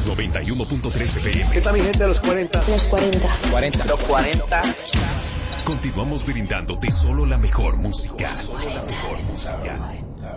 Los 91.3 FM. ¿Qué tal mi gente de los 40? Los 40. 40. Los 40. Continuamos brindándote solo la mejor música. Solo la mejor música.